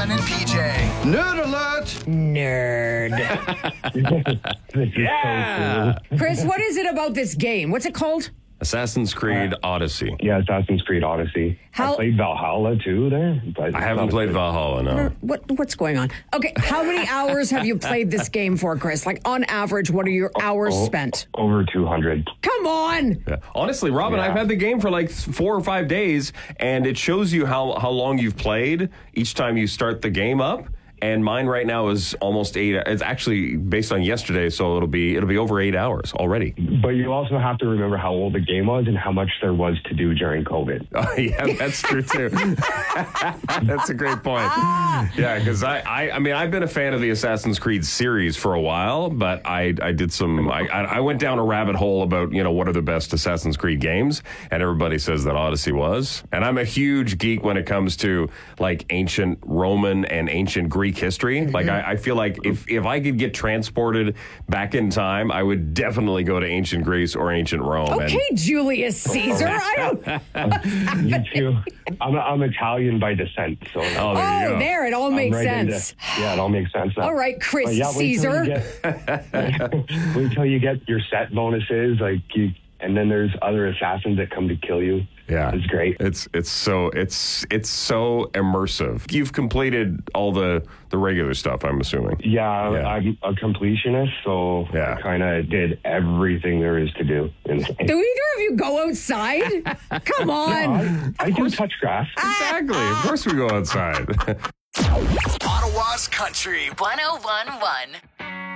Shannon and PJ. Nerd alert! Nerd. Yeah. Chris, what is it about this game? What's it called? Assassin's Creed Odyssey. Yeah, Assassin's Creed Odyssey. How- I played Valhalla too there. But I haven't played Valhalla, no. What's going on? Okay, how many hours have you played this game for, Chris? Like, on average, what are your hours spent? Over 200. Come on! Yeah. Honestly, Robin, Yeah. I've had the game for like 4 or 5 days, and it shows you how long you've played each time you start the game up. And mine right now is almost 8. It's actually based on yesterday, so it'll be over 8 hours already. But you also have to remember how old the game was and how much there was to do during COVID. Oh, yeah, that's true too. That's a great point. Yeah, because I mean, I've been a fan of the Assassin's Creed series for a while, but I did some. I went down a rabbit hole about what are the best Assassin's Creed games, and everybody says that Odyssey was. And I'm a huge geek when it comes to like ancient Roman and ancient Greek history. Like I feel like if I could get transported back in time, I would definitely go to ancient Greece or ancient Rome. Okay, Julius Caesar. I don't. You too. I'm Italian by descent, so. There you go. There, it all makes right sense. Yeah, it all makes sense now. All right, Chris But yeah, Caesar. Wait till you get your set bonuses, and then there's other assassins that come to kill you. Yeah, it's great. It's so immersive. You've completed all the regular stuff, I'm assuming. Yeah, I'm a completionist, so Yeah. I kind of did everything there is to do. Do either of you go outside? Come on. I do touch grass. Exactly. Of course we go outside. Ottawa's Country. 1011.